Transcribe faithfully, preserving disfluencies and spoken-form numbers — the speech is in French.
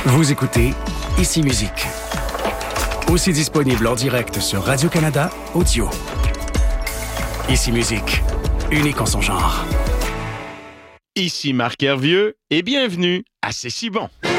Vous écoutez Ici Musique. Aussi disponible en direct sur Radio-Canada Audio. Ici Musique, unique en son genre. Ici Marc Hervieux et bienvenue à C'est si bon.